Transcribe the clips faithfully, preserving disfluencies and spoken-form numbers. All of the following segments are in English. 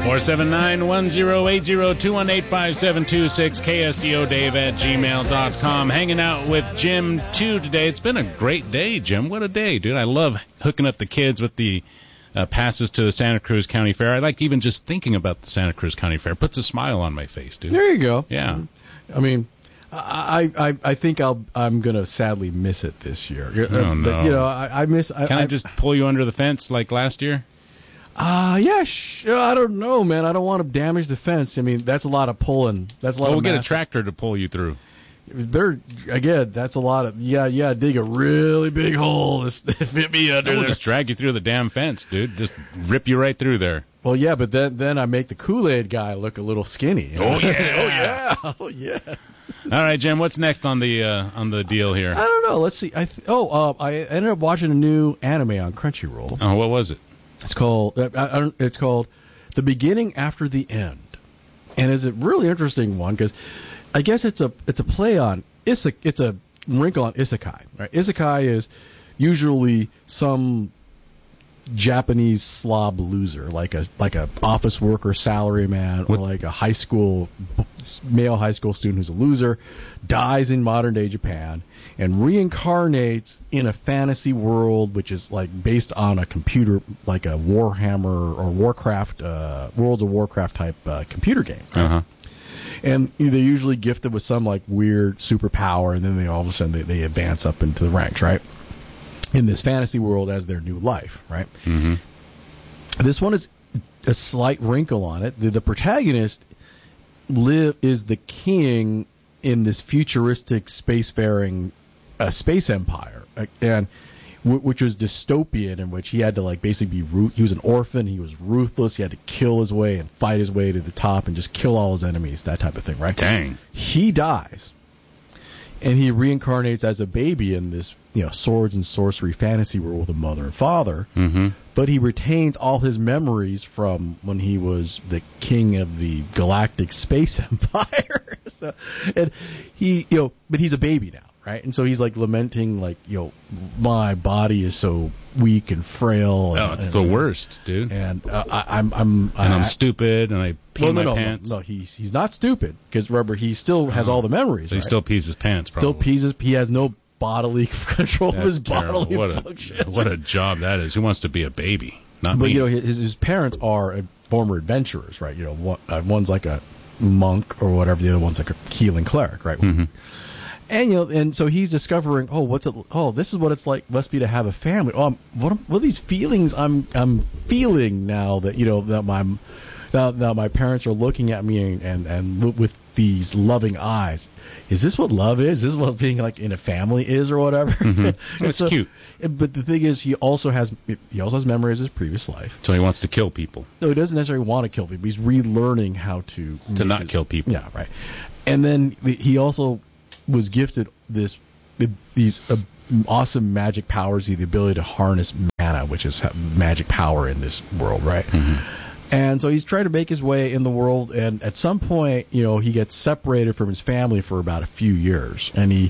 four seven nine, one zero eight zero, two one eight, five seven two six, K S D O Dave at gmail dot com. Hanging out with Jim, too, today. It's been a great day, Jim. What a day, dude. I love hooking up the kids with the uh, passes to the Santa Cruz County Fair. I like even just thinking about the Santa Cruz County Fair. Puts a smile on my face, dude. There you go. Yeah. I mean, I I, I think I'll, I'm going to sadly miss it this year. Oh, no. You know, I, I miss... Can I, I just pull you under the fence like last year? Uh, yeah, sure. I don't know, man. I don't want to damage the fence. I mean, that's a lot of pulling. That's a lot well, of we'll mass- get a tractor to pull you through. They're, again, that's a lot of, yeah, yeah, dig a really big hole to fit me under We'll there. just drag you through the damn fence, dude. Just rip you right through there. Well, yeah, but then then I make the Kool-Aid guy look a little skinny. You know? Oh, yeah. oh, yeah. Oh, yeah. All right, Jim, what's next on the uh, on the deal here? I don't know. Let's see. I th- Oh, uh, I ended up watching a new anime on Crunchyroll. Oh, what was it? It's called uh, I, I don't, It's called The Beginning After the End, and it's a really interesting one because I guess it's a it's a play on isek. It's a wrinkle on isekai. Right? Isekai is usually some Japanese slob loser, like a like a office worker, salaryman, or like a high school male high school student who's a loser, dies in modern day Japan and reincarnates in a fantasy world which is like based on a computer, like a Warhammer or Warcraft, uh, World of Warcraft type uh, computer game. Uh huh. And they're usually gifted with some like weird superpower, and then they all of a sudden they, they advance up into the ranks, right? In this fantasy world as their new life, right? Mm-hmm. This one is a slight wrinkle on it. The, the protagonist live is the king in this futuristic spacefaring uh, space empire, uh, and w- which was dystopian, in which he had to like basically be root. He was an orphan. He was ruthless. He had to kill his way and fight his way to the top and just kill all his enemies. That type of thing, right? Dang. He dies. And he reincarnates as a baby in this, you know, swords and sorcery fantasy world with a mother and father. Mm-hmm. But he retains all his memories from when he was the king of the galactic space empire. so, and he, you know, but he's a baby now, right? And so he's like lamenting, like, you know, my body is so weak and frail. Oh, and, it's and, the worst, dude. And uh, I, I'm, I'm, and I'm I, stupid, and I pee well, no, my no, pants. No, no, he's he's not stupid because remember he still has Oh. all the memories. So he right? still pees his pants, probably. Still pees his. He has no bodily control That's of his terrible. bodily what functions. A, what a job that is. Who wants to be a baby? Not But me. you know, his his parents are uh, former adventurers, right? You know, one, uh, one's like a monk or whatever, the other one's like a healing cleric, right? Mm-hmm. And you know, and so he's discovering, oh, what's it? Oh, this is what it's like. Must be to have a family. Oh, I'm, what, are, what are these feelings I'm I'm feeling now that you know that my now, now my parents are looking at me and and, and with these loving eyes. Is this what love is? Is this what being like in a family is, or whatever? Mm-hmm. It's so, cute. But the thing is, he also has he also has memories of his previous life. So he wants to kill people. No, he doesn't necessarily want to kill people. He's relearning how to To not his, kill people. Yeah, right. And then he also was gifted this these uh, awesome magic powers, the ability to harness mana, which is magic power in this world, right? Mm-hmm. And so he's trying to make his way in the world, and at some point, you know, he gets separated from his family for about a few years, and he,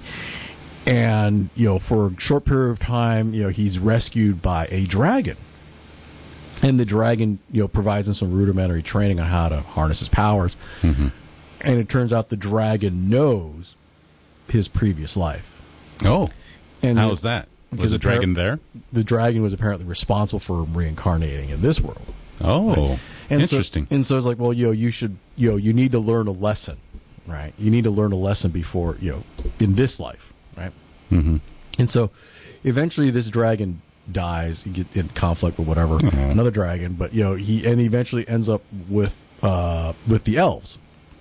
and you know, for a short period of time, you know, he's rescued by a dragon, and the dragon, you know, provides him some rudimentary training on how to harness his powers, Mm-hmm. and it turns out the dragon knows his previous life. Oh, And how was that? Was the dragon there? The dragon was apparently responsible for him reincarnating in this world. Oh, and interesting. So, and so it's like, well, you know, you should, you know, you need to learn a lesson, right? You need to learn a lesson before, you know, in this life, right? Mm-hmm. And so, eventually, this dragon dies. You get in conflict with whatever, Uh-huh. another dragon, but you know, he and he eventually ends up with uh, with the elves.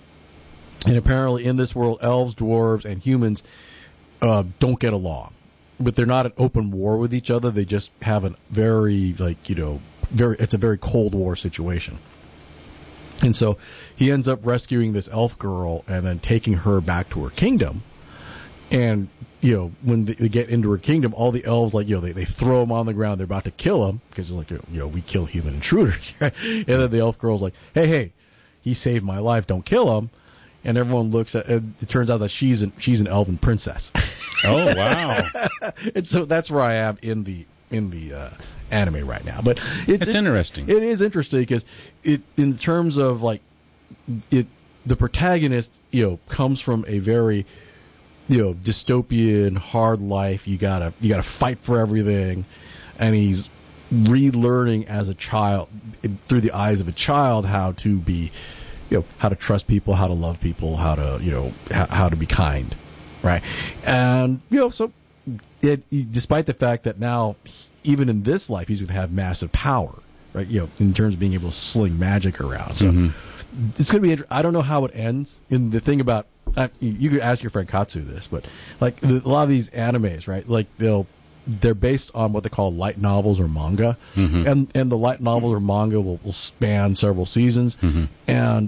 And apparently, in this world, elves, dwarves, and humans uh, don't get along. But they're not at open war with each other. They just have a very, like, you know, very. It's a very Cold War situation. And so he ends up rescuing this elf girl and then taking her back to her kingdom. And, you know, when they get into her kingdom, all the elves, like, you know, they, they throw him on the ground. They're about to kill him because, like, you know, we kill human intruders. Right? And then the elf girl's like, hey, hey, he saved my life. Don't kill him. And everyone looks at it. It turns out that she's an, she's an elven princess. Oh, wow. And so that's where I am in the in the uh, anime right now. But it's, it's it, interesting. It is interesting because it, in terms of like it, the protagonist, you know, comes from a very, you know, dystopian, hard life. You gotta you gotta fight for everything, and he's relearning as a child through the eyes of a child how to be, you know, how to trust people, how to love people, how to, you know, how, how to be kind, right? And you know, so it, despite the fact that now, even in this life, he's going to have massive power, right? You know, in terms of being able to sling magic around. So mm-hmm. it's going to be. Inter- I don't know how it ends. And the thing about uh, you could ask your friend Katsu this, but like the, a lot of these animes, right? Like they'll they're based on what they call light novels or manga, mm-hmm. and and the light novels or manga will, will span several seasons mm-hmm. and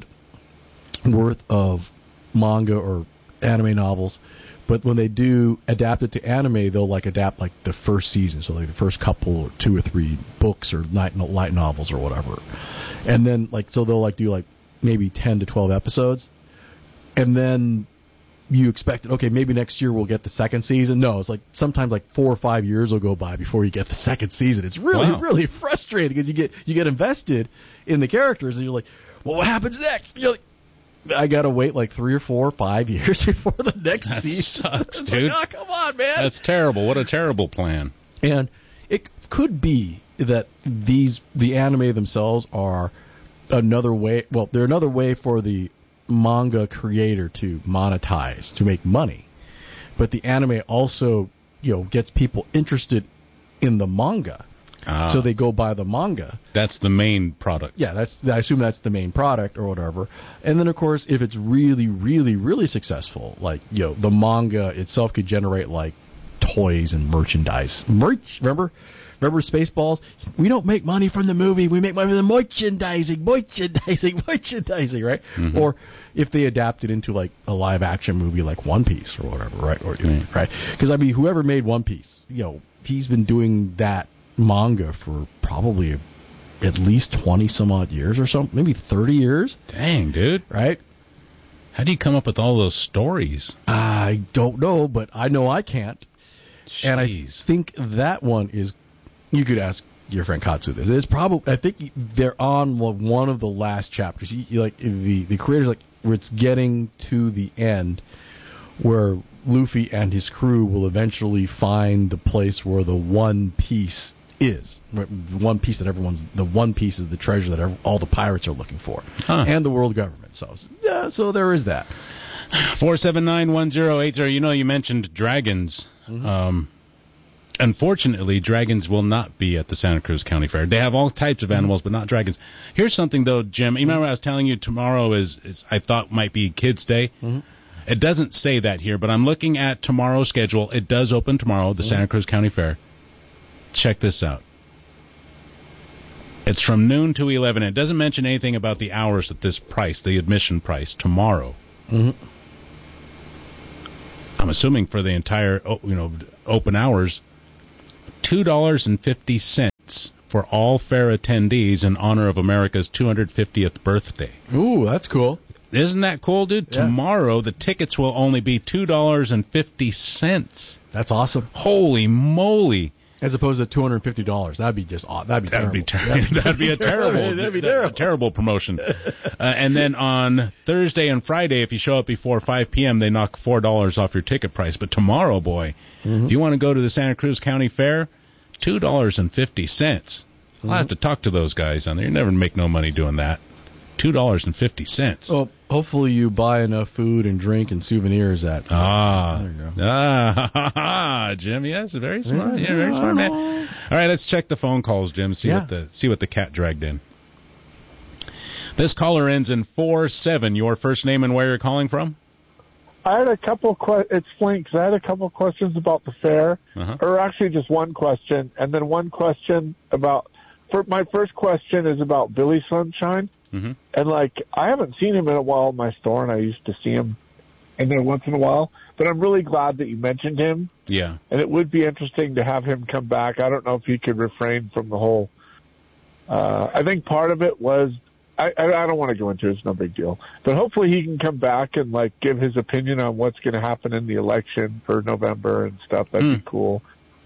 worth of manga or anime novels. But when they do adapt it to anime, they'll like adapt like the first season, so like the first couple or two or three books or light light novels or whatever, and then like so they'll like do like maybe ten to twelve episodes, and then you expect okay maybe next year we'll get the second season. No, it's like sometimes like four or five years will go by before you get the second season. It's really wow. really frustrating because you get you get invested in the characters and you're like, well, what happens next? And you're like, I gotta wait like three or four or five years before the next that season. Sucks, dude. Like, oh, come on, man. That's terrible. What a terrible plan. And it could be that these the anime themselves are another way. Well, they're another way for the manga creator to monetize, to make money. But the anime also, you know, gets people interested in the manga. Ah. So they go buy the manga. That's the main product. Yeah, that's. I assume that's the main product or whatever. And then, of course, if it's really, really, really successful, like, you know, the manga itself could generate, like, toys and merchandise. Merch, remember? Remember Spaceballs? We don't make money from the movie. We make money from the merchandising, merchandising, merchandising, right? Mm-hmm. Or if they adapt it into, like, a live-action movie like One Piece or whatever, right? Or mm-hmm. Right? Because, I mean, whoever made One Piece, you know, he's been doing that manga for probably at least twenty some odd years or something, maybe thirty years. Dang, dude. Right? How do you come up with all those stories? I don't know, but I know I can't. Jeez. And I think that one is, you could ask your friend Katsu this. It's probably, I think they're on one of the last chapters. Like the, the creators, like where it's getting to the end where Luffy and his crew will eventually find the place where the One Piece is. The One Piece that everyone's, the One Piece is the treasure that every, all the pirates are looking for. Huh. And the world government. So, yeah, so there is that. four seven nine, one zero eight zero. You know, you mentioned dragons. Mm-hmm. Um, unfortunately, dragons will not be at the Santa Cruz County Fair. They have all types of animals, mm-hmm. but not dragons. Here's something, though, Jim. You remember I was telling you tomorrow is, is I thought might be Kids' Day? Mm-hmm. It doesn't say that here, but I'm looking at tomorrow's schedule. It does open tomorrow, the mm-hmm. Santa Cruz County Fair. Check this out. It's from noon to eleven. It doesn't mention anything about the hours at this price, the admission price, tomorrow. Mm-hmm. I'm assuming for the entire, you know, open hours, two dollars and fifty cents for all fair attendees in honor of America's two hundred fiftieth birthday. Ooh, that's cool. Isn't that cool, dude? Yeah. Tomorrow, the tickets will only be two dollars and fifty cents. That's awesome. Holy moly. As opposed to two hundred fifty dollars. That'd be just that'd be that'd terrible. Be ter- that'd be a terrible that'd be terrible. A terrible promotion. uh, and then on Thursday and Friday, if you show up before five p.m., they knock four dollars off your ticket price. But tomorrow, boy, mm-hmm. if you want to go to the Santa Cruz County Fair, two dollars and fifty cents. Mm-hmm. I'll have to talk to those guys on there. You never make no money doing that. two dollars and fifty cents. Well, hopefully you buy enough food and drink and souvenirs at. Ah. There you go. Ah, ha, ha, Jim. Yes, very smart. Yeah, very smart, man. All right, let's check the phone calls, Jim. See yeah. what the see what the cat dragged in. This caller ends in four seven. Your first name and where you're calling from? I had a couple of que- it's Flink. I had a couple of questions about the fair, uh-huh. or actually just one question, and then one question about. For my first question is about Billy Sunshine. Mm-hmm. And, like, I haven't seen him in a while in my store, and I used to see him in there once in a while. But I'm really glad that you mentioned him. Yeah. And it would be interesting to have him come back. I don't know if he could refrain from the whole uh, – I think part of it was I, – I, I don't want to go into it. It's no big deal. But hopefully he can come back and, like, give his opinion on what's going to happen in the election for November and stuff. That'd mm. be cool.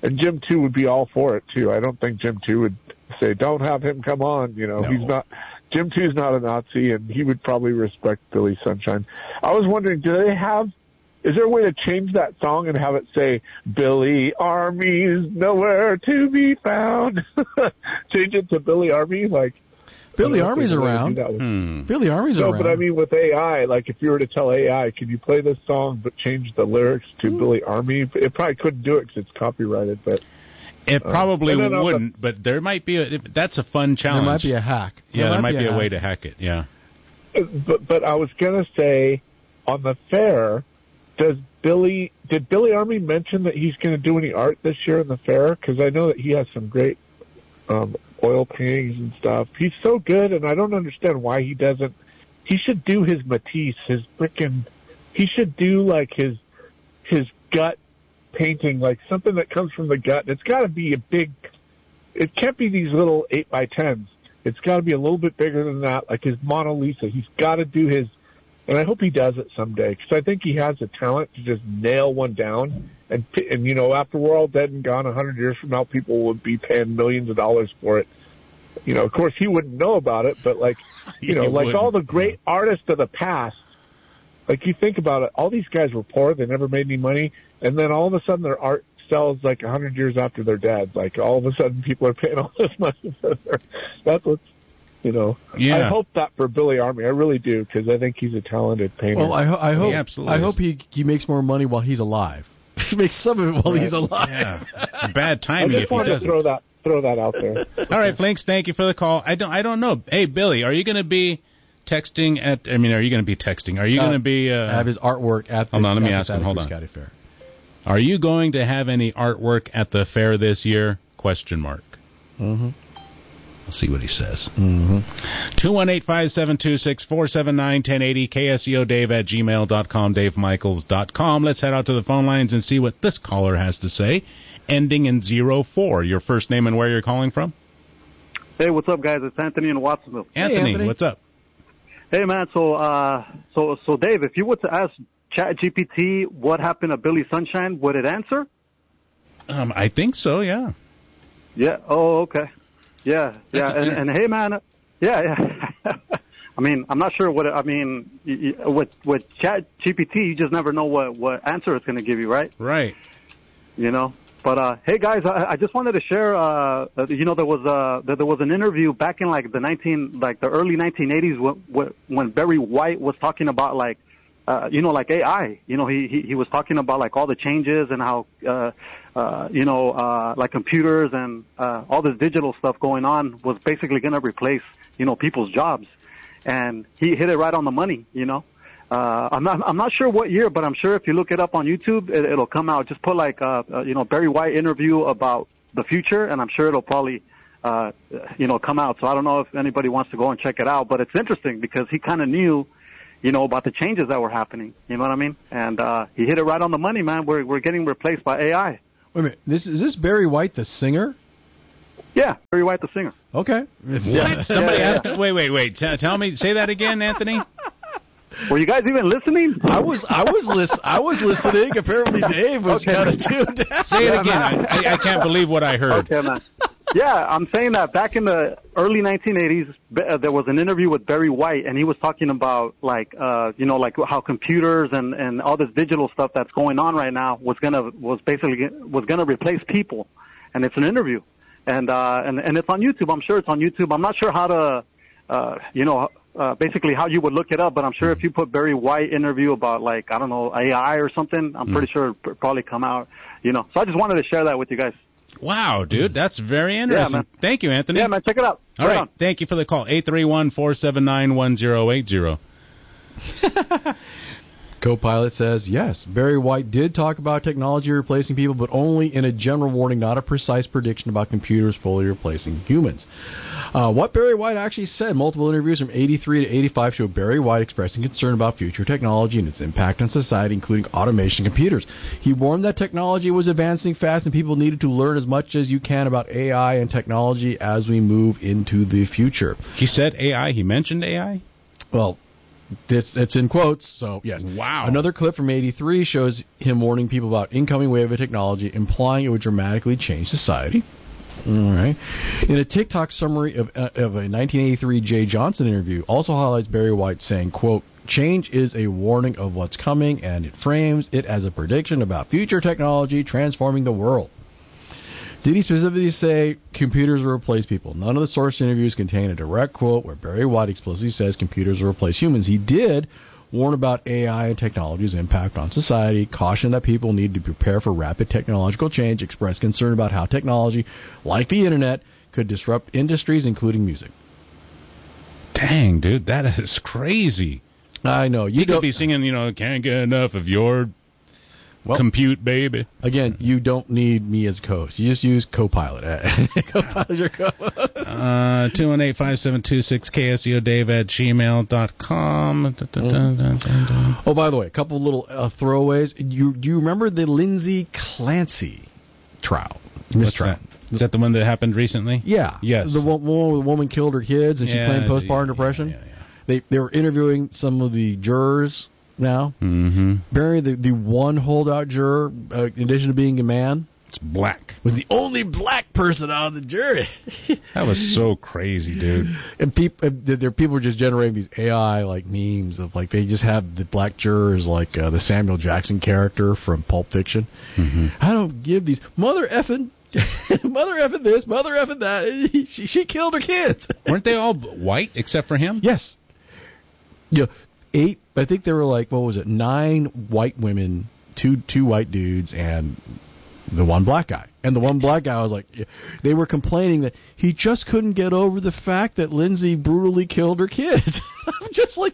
and Jim two would be all for it too. I don't think Jim two would say, "Don't have him come on." You know, no. he's not. Jim two's not a Nazi, and he would probably respect Billy Sunshine. I was wondering, do they have? Is there a way to change that song and have it say, Billy Army's nowhere to be found? Change it to Billy Army? Like, Billy Army's around. Hmm. Billy Army's no, around. No, but I mean with A I, like if you were to tell A I, can you play this song but change the lyrics to hmm. Billy Army? It probably couldn't do it because it's copyrighted, but... It probably uh, wouldn't, the, but there might be a... That's a fun challenge. There might be a hack. Yeah, there, there might be a, a way to hack it, yeah. But, but I was going to say, on the fair... Does Billy, did Billy Army mention that he's going to do any art this year in the fair? Because I know that he has some great um, oil paintings and stuff. He's so good, and I don't understand why he doesn't. He should do his Matisse, his frickin', he should do like his his gut painting, like something that comes from the gut. It's got to be a big, it can't be these little eight by tens. It's got to be a little bit bigger than that, like his Mona Lisa. He's got to do his. And I hope he does it someday, because I think he has the talent to just nail one down. And, and you know, after we're all dead and gone, a hundred years from now, people would be paying millions of dollars for it. You know, of course, he wouldn't know about it, but like, you know, like all the great artists of the past, like you think about it, all these guys were poor, they never made any money, and then all of a sudden their art sells like a hundred years after they're dead. Like all of a sudden people are paying all this money for their, that's what's, you know, yeah. I hope that for Billy Army. I really do, because I think he's a talented painter. Well, I, ho- I hope, yeah, I hope he he makes more money while he's alive. He makes some of it while right. he's alive. Yeah, it's a bad timing I just if he wanted doesn't. to throw that throw that out there. All right, Flinks, thank you for the call. I don't I don't know. Hey, Billy, are you going to be texting at? I mean, are you going to be texting? Are you uh, going to be uh, have his artwork at the? Hold on, let me at ask him. Hold on. Scotty Fair. Are you going to have any artwork at the fair this year? Question mark. Mm-hmm. We'll see what he says. Mm-hmm. two one eight, five seven two six, four seven nine, one zero eight zero, K S E O Dave at gmail dot com, Dave Michaels dot com. Let's head out to the phone lines and see what this caller has to say. Ending in zero four. Your first name and where you're calling from? Hey, what's up, guys? It's Anthony in Watsonville. Anthony, hey, Anthony. what's up? Hey, man. So, uh, so, so, Dave, if you were to ask ChatGPT what happened to Billy Sunshine, would it answer? Um, I think so. Yeah. Yeah. Oh, okay. Yeah, yeah, and, and hey, man, yeah, yeah. I mean, I'm not sure what I mean. You, you, with with Chat G P T, you just never know what what answer it's going to give you, right? Right. You know. But uh, hey, guys, I, I just wanted to share. Uh, you know, there was uh there was an interview back in like the nineteen like the early nineteen eighties when when Barry White was talking about like. Uh, you know, like A I, you know, he, he, he was talking about like all the changes and how, uh, uh, you know, uh, like computers and, uh, all this digital stuff going on was basically going to replace, you know, people's jobs. And he hit it right on the money, you know. Uh, I'm not, I'm not sure what year, but I'm sure if you look it up on YouTube, it, it'll come out. Just put like, uh, uh, you know, Barry White interview about the future, and I'm sure it'll probably, uh, you know, come out. So I don't know if anybody wants to go and check it out, but it's interesting because he kind of knew, you know, about the changes that were happening. You know what I mean? And uh, he hit it right on the money, man. We're we're getting replaced by A I. Wait a minute. This is this Barry White, the singer? Yeah, Barry White, the singer. Okay. What? Somebody yeah, asked. Yeah. Wait, wait, wait. T- tell me. Say that again, Anthony. Were you guys even listening? I was. I was lis- I was listening. Apparently, Dave was okay, kind of tuned out. Say it again. I, I, I can't believe what I heard. Okay, man. Yeah, I'm saying that back in the early nineteen eighties, uh, there was an interview with Barry White, and he was talking about like, uh, you know, like how computers and, and all this digital stuff that's going on right now was gonna was basically was gonna replace people, and it's an interview, and uh, and and it's on YouTube. I'm sure it's on YouTube. I'm not sure how to, uh, you know, uh, basically how you would look it up, but I'm sure if you put Barry White interview about like I don't know A I or something, I'm pretty sure it'll probably come out, you know. So I just wanted to share that with you guys. Wow, dude, that's very interesting. Yeah, Thank you, Anthony. Yeah, man, check it out. All right, right thank you for the call. eight three one, four seven nine, one zero eight zero. Co-pilot says, yes, Barry White did talk about technology replacing people, but only in a general warning, not a precise prediction about computers fully replacing humans. Uh, what Barry White actually said, multiple interviews from eighty-three to eighty-five show Barry White expressing concern about future technology and its impact on society, including automation and computers. He warned that technology was advancing fast and people needed to learn as much as you can about A I and technology as we move into the future. He said A I? He mentioned A I? Well, It's, it's in quotes, so yes. Wow. Another clip from eighty-three shows him warning people about incoming wave of technology, implying it would dramatically change society. All right. In a TikTok summary of, uh, of a nineteen eighty-three Jay Johnson interview, also highlights Barry White saying, quote, change is a warning of what's coming, and it frames it as a prediction about future technology transforming the world. Did he specifically say computers will replace people? None of the source interviews contain a direct quote where Barry White explicitly says computers will replace humans. He did warn about A I and technology's impact on society, caution that people need to prepare for rapid technological change, express concern about how technology, like the internet, could disrupt industries, including music. Dang, dude, that is crazy. I know. You he could be singing, you know, can't get enough of your well, compute, baby. Again, you don't need me as a co-host. You just use Copilot. Copilot's your co-host. Uh, two one eight, five seven two six, K S E O Dave at gmail dot com. Mm. Oh, by the way, a couple little uh, throwaways. You, do you remember the Lindsay Clancy trial? Mistrial. Is that the one that happened recently? Yeah. Yes. The one where the woman killed her kids and yeah, she claimed postpartum yeah, depression? Yeah, yeah, yeah. They they were interviewing some of the jurors now. Mm-hmm. Barry, the, the one holdout juror, uh, in addition to being a man, it's black, was the only black person on the jury. That was so crazy, dude. And people, there people were just generating these A I like memes of like they just have the black jurors like uh, the Samuel Jackson character from Pulp Fiction. Mm-hmm. I don't give these mother effing. mother effing this, mother effing that. She, she killed her kids. Weren't they all white except for him? Yes. Yeah, eight. I think there were like what was it? Nine white women, two two white dudes, and the one black guy. And the one black guy was like, they were complaining that he just couldn't get over the fact that Lindsay brutally killed her kids. I'm just like,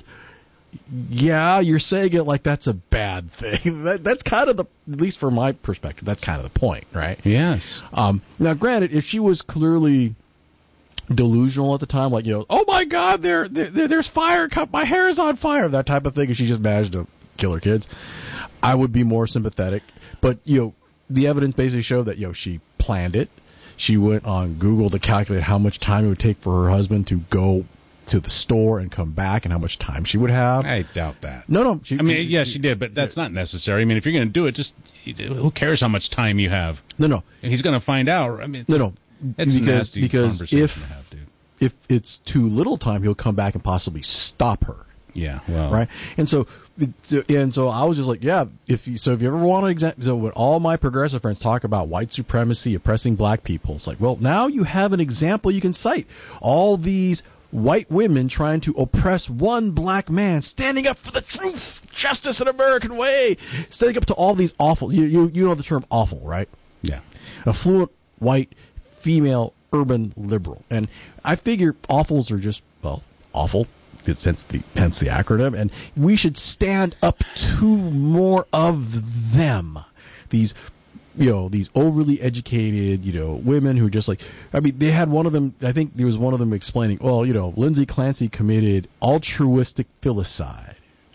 yeah, you're saying it like that's a bad thing. That, that's kind of the, at least from my perspective, that's kind of the point, right? Yes. Um, now, granted, if she was clearly delusional at the time, like, you know, oh my God, there, there there's fire, my hair is on fire, that type of thing, and she just managed to kill her kids, I would be more sympathetic. But, you know, the evidence basically showed that, you know, she planned it. She went on Google to calculate how much time it would take for her husband to go to the store and come back and how much time she would have. I doubt that. No, no. She, I mean, yes, she did, but that's not necessary. I mean, if you're going to do it, just, who cares how much time you have? No, no. And he's going to find out. I mean, no, no. It's because, a nasty because conversation if, to have, dude. If it's too little time, he'll come back and possibly stop her. Yeah, well, right. And so, and so I was just like, yeah. If you, so, if you ever want to example, so when all my progressive friends talk about white supremacy oppressing black people, it's like, well, now you have an example you can cite. All these white women trying to oppress one black man, standing up for the truth, justice, and American way, standing up to all these awful. You you you know the term awful, right? Yeah. Affluent white female urban liberal, and I figure awfuls are just well awful. Hence the, hence the acronym, and we should stand up to more of them. These, you know, these overly educated, you know, women who just like, I mean, they had one of them, I think there was one of them explaining, well, you know, Lindsay Clancy committed altruistic filicide.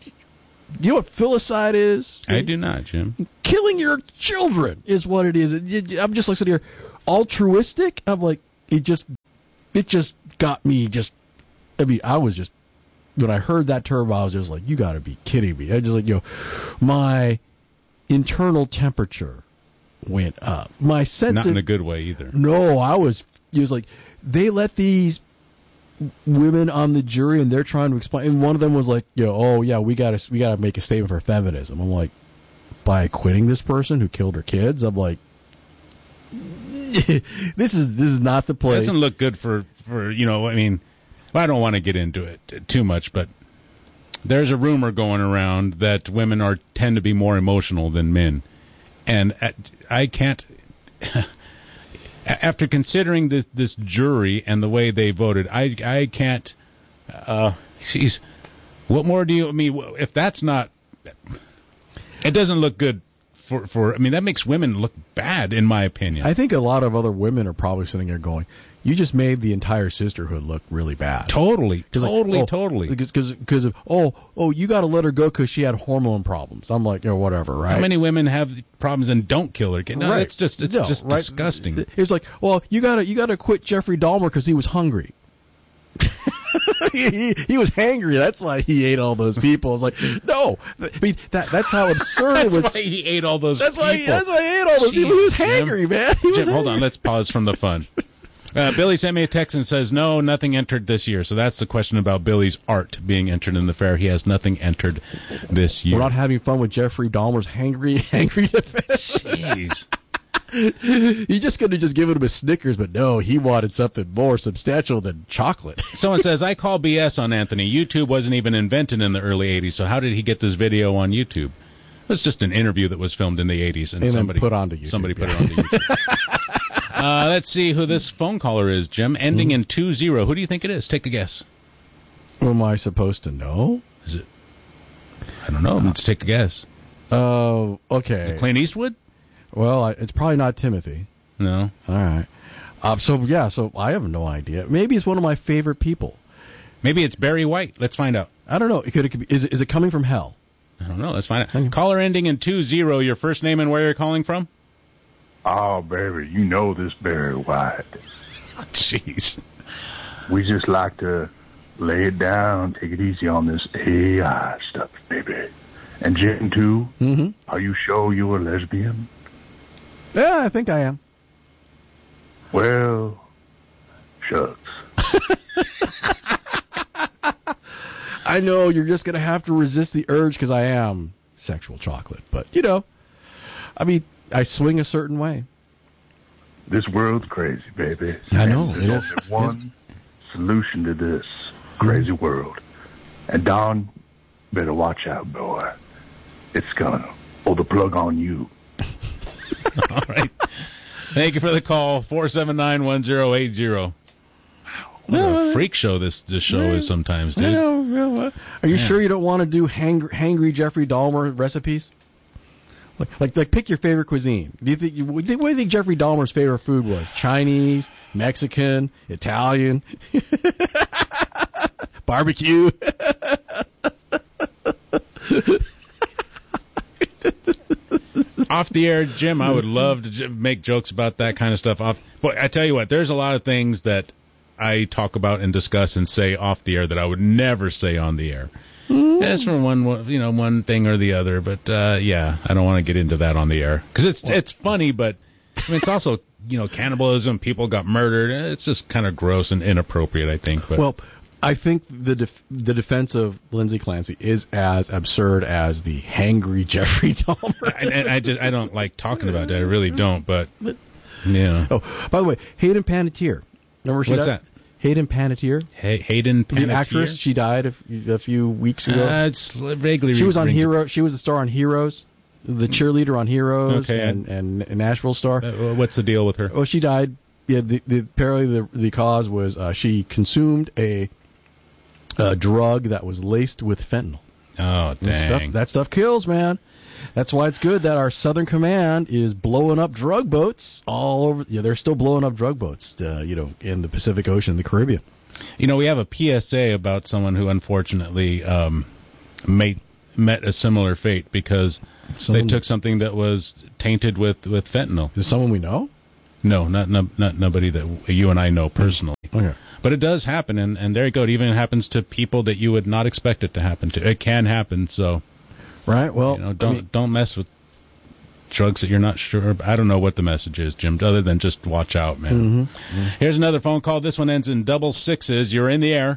You know what filicide is? I do not, Jim. Killing your children is what it is. I'm just like sitting here, altruistic? I'm like, it just, it just got me just, I mean, I was just, when I heard that term, I was just like, you got to be kidding me. I just like, you know, my internal temperature went up. My sense Not of, in a good way either. No, I was, it was like, they let these women on the jury and they're trying to explain, and one of them was like, you know, oh yeah, we got to, we got to make a statement for feminism. I'm like, by acquitting this person who killed her kids? I'm like, this is, this is not the place. It doesn't look good for, for, you know, I mean, I don't want to get into it too much, but there's a rumor going around that women are tend to be more emotional than men, and at, I can't. After considering this this jury and the way they voted, I I can't. Uh, geez, what more do you? I mean, if that's not, it doesn't look good. For, for I mean, that makes women look bad, in my opinion. I think a lot of other women are probably sitting there going, you just made the entire sisterhood look really bad. Totally, totally, like, oh, totally. Because because of oh oh you got to let her go because she had hormone problems. I'm like, you know, whatever, right? How many women have problems and don't kill her? No, right. it's just it's no, just right? disgusting. It's like, well, you gotta you gotta quit Jeffrey Dahmer because he was hungry. he, he, he was hangry. That's why he ate all those people. It's like, no. I mean, that, that's how absurd that's it was. That's why he ate all those that's people. Why he, that's why he ate all those Jeez, people. He was hangry, Jim. man. He Jim, was hold hangry. on. Let's pause from the fun. Uh, Billy sent me a text and says, no, nothing entered this year. So that's the question about Billy's art being entered in the fair. He has nothing entered this year. We're not having fun with Jeffrey Dahmer's hangry, hangry defense. Jeez. He just could have just given him a Snickers, but no, he wanted something more substantial than chocolate. Someone says, I call B S on Anthony. YouTube wasn't even invented in the early eighties, so how did he get this video on YouTube? It was just an interview that was filmed in the eighties, and, and somebody put onto YouTube. Somebody put it onto YouTube. uh, let's see who this phone caller is, Jim. Ending mm-hmm. in two zero. Who do you think it is? Take a guess. Who am I supposed to know? Is it? I don't know. Let's take a guess. Oh, uh, okay. Is it Clint Eastwood? Well, I, it's probably not Timothy. No. All right. Uh, so, yeah, so I have no idea. Maybe it's one of my favorite people. Maybe it's Barry White. Let's find out. I don't know. It could, it could be, is, it, is it coming from hell? I don't know. Let's find out. Caller ending in two zero. Your first name and where you're calling from? Oh, baby, you know this Barry White. Jeez. We just like to lay it down, take it easy on this A I stuff, baby. And Jim, too? Mm-hmm. Are you sure you're a lesbian? Yeah, I think I am. Well, shucks. I know you're just going to have to resist the urge because I am sexual chocolate. But, you know, I mean, I swing a certain way. This world's crazy, baby. I know. And there's only one solution to this crazy mm-hmm. world. And Don, better watch out, boy. It's going to pull the plug on you. All right. Thank you for the call. four seven nine, one zero eight zero. Wow. What no, a freak show this, this show no, is sometimes, dude. No, no. Are you Man. sure you don't want to do hang, hangry Jeffrey Dahmer recipes? Like, like, like, pick your favorite cuisine. Do you think? You, what do you think Jeffrey Dahmer's favorite food was? Chinese, Mexican, Italian, barbecue. Off the air, Jim, I would love to make jokes about that kind of stuff. Off, but I tell you what, there's a lot of things that I talk about and discuss and say off the air that I would never say on the air. Mm. It's from one, you know, one thing or the other. But uh, yeah, I don't want to get into that on the air because it's it's funny, but I mean, it's also, you know, cannibalism. People got murdered. It's just kind of gross and inappropriate, I think. But well, I think the def- the defense of Lindsay Clancy is as absurd as the hangry Jeffrey Dahmer. and, and I just I don't like talking about that. I really don't. But yeah. Oh, by the way, Hayden Panettiere. Remember she What's died? that? Hayden Panettiere. Hay- Hayden Panettiere. The actress. She died a, f- a few weeks ago. Uh, it's vaguely. She was on Hero. She was a star on Heroes. The cheerleader on Heroes. Okay. And, and a Nashville star. Uh, what's the deal with her? Oh, she died. Yeah. The, the apparently the the cause was uh, she consumed a. A drug that was laced with fentanyl. Oh, dang. That stuff, that stuff kills, man. That's why it's good that our Southern Command is blowing up drug boats all over. Yeah, they're still blowing up drug boats, uh, you know, in the Pacific Ocean, the Caribbean. You know, we have a P S A about someone who unfortunately um, made, met a similar fate because someone, they took something that was tainted with, with fentanyl. Is someone we know? No, not no, not nobody that you and I know personally. Okay. But it does happen, and, and there you go. It even happens to people that you would not expect it to happen to. It can happen, so right. Well, you know, don't I mean, don't mess with drugs that you're not sure. I don't know what the message is, Jim, other than just watch out, man. Mm-hmm. Mm-hmm. Here's another phone call. This one ends in double sixes. You're in the air.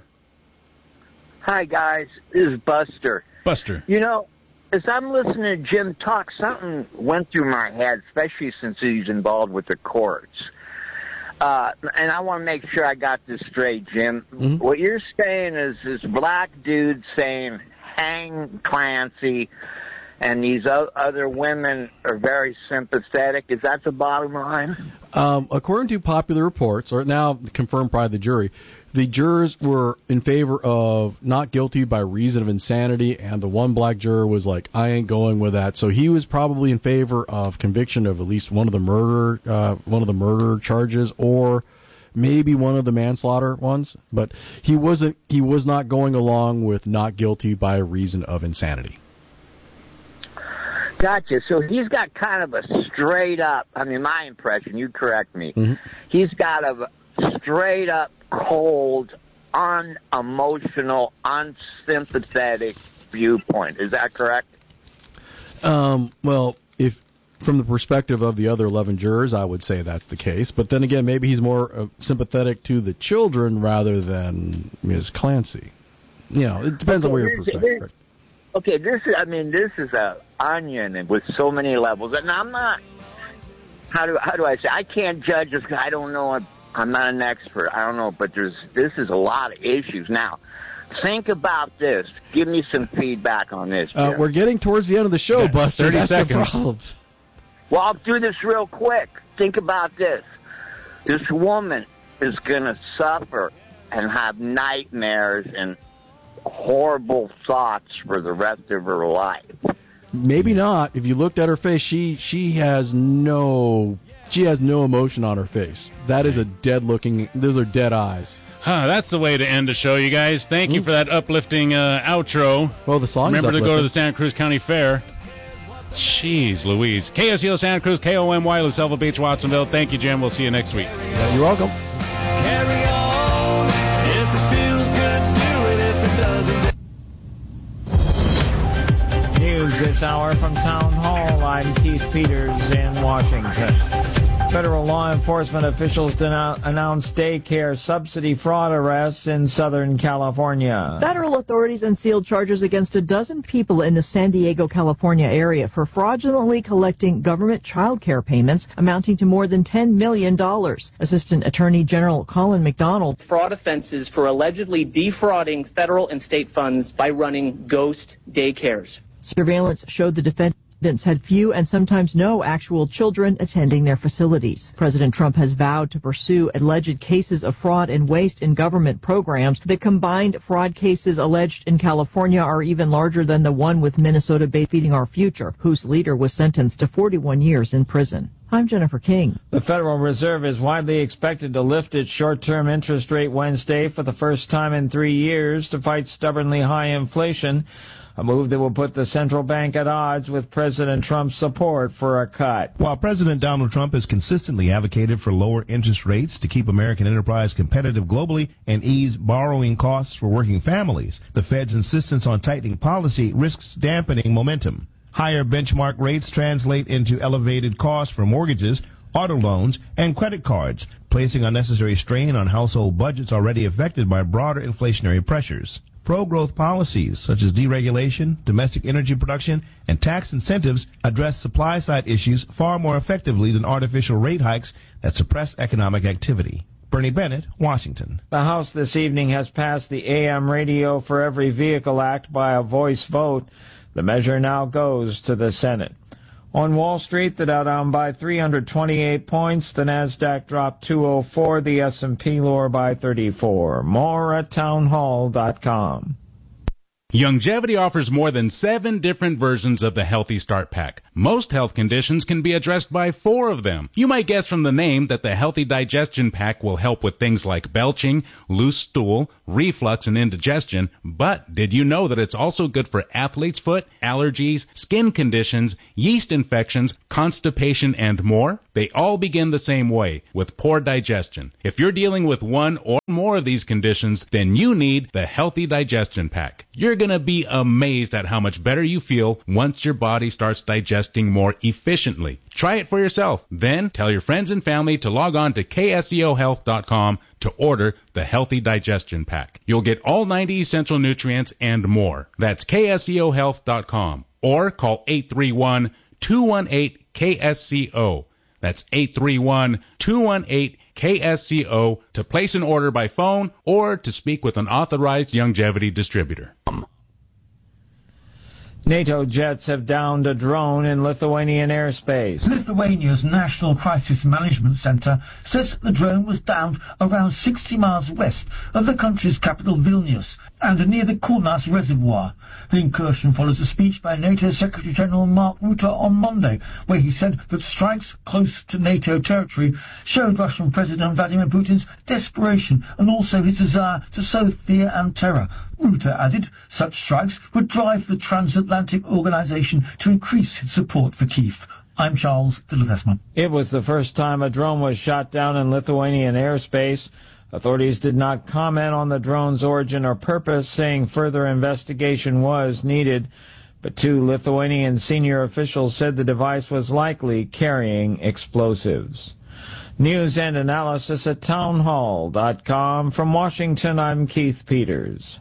Hi guys, this is Buster. Buster. You know, as I'm listening to Jim talk, something went through my head, especially since he's involved with the courts. Uh, and I want to make sure I got this straight, Jim. Mm-hmm. What you're saying is this black dude saying, hang Clancy, and these o- other women are very sympathetic. Is that the bottom line? Um, according to popular reports, or now confirmed by the jury, the jurors were in favor of not guilty by reason of insanity, and the one black juror was like, I ain't going with that. So he was probably in favor of conviction of at least one of the murder, uh, one of the murder charges, or maybe one of the manslaughter ones. But he wasn't. He was not going along with not guilty by reason of insanity. Gotcha. So he's got kind of a straight up, I mean, my impression, you correct me. Mm-hmm. He's got a straight up cold unemotional, unsympathetic viewpoint. Is that correct? Um, well, if from the perspective of the other eleven jurors, I would say that's the case. But then again, maybe he's more uh, sympathetic to the children rather than Miz Clancy. You know, it depends okay, on where your perspective. Okay, this is, I mean, this is a onion with so many levels. And I'm not, how do, how do I say, I can't judge this because I don't know, I'm not an expert, I don't know, but there's, this is a lot of issues. Now, think about this. Give me some feedback on this, uh, We're getting towards the end of the show, yeah, Buster. thirty That's seconds. The problem. Well, I'll do this real quick. Think about this. This woman is going to suffer and have nightmares and horrible thoughts for the rest of her life. Maybe not. If you looked at her face, she she has no she has no emotion on her face. That is a dead looking. Those are dead eyes. Huh, that's the way to end the show, you guys. Thank mm. you for that uplifting uh, outro. Well, the song. Remember is to go to the Santa Cruz County Fair. Jeez Louise. K S E O Santa Cruz, K O M Y, La Selva Beach, Watsonville. Thank you, Jim. We'll see you next week. Yeah, you're welcome. Carry on. If it feels good, do it. If it doesn't. News this hour from Town Hall. I'm Keith Peters in Washington. Federal law enforcement officials denou- announced daycare subsidy fraud arrests in Southern California. Federal authorities unsealed charges against a dozen people in the San Diego, California area for fraudulently collecting government child care payments amounting to more than ten million dollars. Assistant Attorney General Colin McDonald. Fraud offenses for allegedly defrauding federal and state funds by running ghost daycares. Surveillance showed the defendants had few and sometimes no actual children attending their facilities. President Trump has vowed to pursue alleged cases of fraud and waste in government programs. The combined fraud cases alleged in California are even larger than the one with Minnesota-based Feeding Our Future, whose leader was sentenced to forty-one years in prison. I'm Jennifer King. The Federal Reserve is widely expected to lift its short-term interest rate Wednesday for the first time in three years to fight stubbornly high inflation, a move that will put the central bank at odds with President Trump's support for a cut. While President Donald Trump has consistently advocated for lower interest rates to keep American enterprise competitive globally and ease borrowing costs for working families, the Fed's insistence on tightening policy risks dampening momentum. Higher benchmark rates translate into elevated costs for mortgages, auto loans, and credit cards, placing unnecessary strain on household budgets already affected by broader inflationary pressures. Pro-growth policies such as deregulation, domestic energy production, and tax incentives address supply-side issues far more effectively than artificial rate hikes that suppress economic activity. Bernie Bennett, Washington. The House this evening has passed the A M Radio for Every Vehicle Act by a voice vote. The measure now goes to the Senate. On Wall Street, the Dow down by three hundred twenty-eight points. The Nasdaq dropped two oh four. The S and P lower by thirty-four. More at townhall dot com. Youngevity offers more than seven different versions of the Healthy Start Pack. Most health conditions can be addressed by four of them. You might guess from the name that the Healthy Digestion Pack will help with things like belching, loose stool, reflux, and indigestion, but did you know that it's also good for athlete's foot, allergies, skin conditions, yeast infections, constipation, and more? They all begin the same way, with poor digestion. If you're dealing with one or more of these conditions, then you need the Healthy Digestion Pack. You're going to be amazed at how much better you feel once your body starts digesting more efficiently. Try it for yourself. Then tell your friends and family to log on to K S E O health dot com to order the Healthy Digestion Pack. You'll get all ninety essential nutrients and more. That's K S E O health dot com or call eight three one, two one eight, K S C O. That's eight three one, two one eight, K S C O to place an order by phone or to speak with an authorized Youngevity distributor. NATO jets have downed a drone in Lithuanian airspace. Lithuania's National Crisis Management Center says the drone was downed around sixty miles west of the country's capital Vilnius and near the Kaunas Reservoir. The incursion follows a speech by NATO Secretary-General Mark Rutte on Monday, where he said that strikes close to NATO territory showed Russian President Vladimir Putin's desperation and also his desire to sow fear and terror. Rutte added such strikes would drive the transatlantic organization to increase its support for Kyiv. I'm Charles de Ledesma. It was the first time a drone was shot down in Lithuanian airspace. Authorities did not comment on the drone's origin or purpose, saying further investigation was needed. But two Lithuanian senior officials said the device was likely carrying explosives. News and analysis at townhall dot com. From Washington, I'm Keith Peters.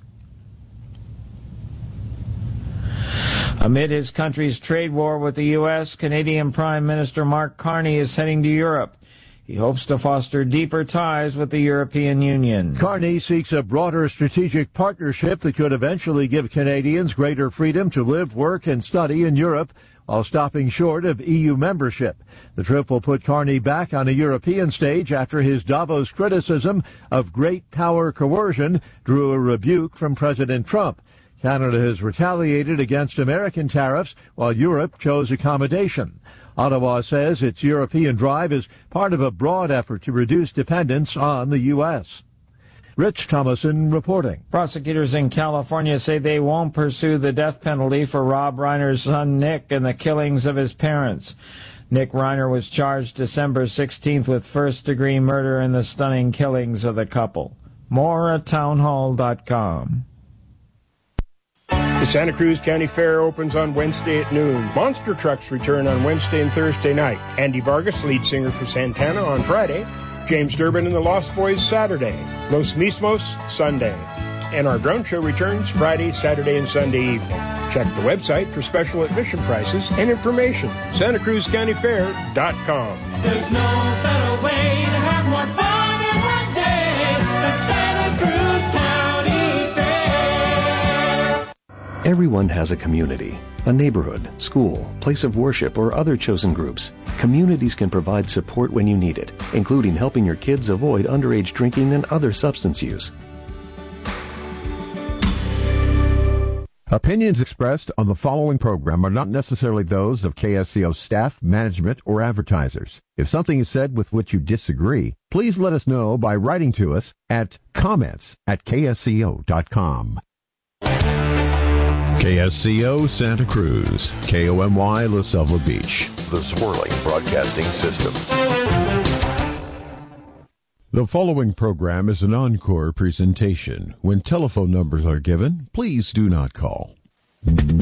Amid his country's trade war with the U S, Canadian Prime Minister Mark Carney is heading to Europe. He hopes to foster deeper ties with the European Union. Carney seeks a broader strategic partnership that could eventually give Canadians greater freedom to live, work, and study in Europe while stopping short of E U membership. The trip will put Carney back on a European stage after his Davos criticism of great power coercion drew a rebuke from President Trump. Canada has retaliated against American tariffs while Europe chose accommodation. Ottawa says its European drive is part of a broad effort to reduce dependence on the U S. Rich Thomason reporting. Prosecutors in California say they won't pursue the death penalty for Rob Reiner's son Nick and the killings of his parents. Nick Reiner was charged December sixteenth with first-degree murder in the stunning killings of the couple. More at townhall dot com. The Santa Cruz County Fair opens on Wednesday at noon. Monster trucks return on Wednesday and Thursday night. Andy Vargas, lead singer for Santana, on Friday. James Durbin and the Lost Boys Saturday. Los Mismos Sunday. And our drone show returns Friday, Saturday, and Sunday evening. Check the website for special admission prices and information. Santa Cruz County Fair dot com. There's no better way to have more fun in one day than Santa Cruz County Fair. Everyone has a community, a neighborhood, school, place of worship, or other chosen groups. Communities can provide support when you need it, including helping your kids avoid underage drinking and other substance use. Opinions expressed on the following program are not necessarily those of K S C O staff, management, or advertisers. If something is said with which you disagree, please let us know by writing to us at comments at K S C O dot com. K S C O Santa Cruz, K O M Y La Selva Beach, the Swirling Broadcasting System. The following program is an encore presentation. When telephone numbers are given, please do not call.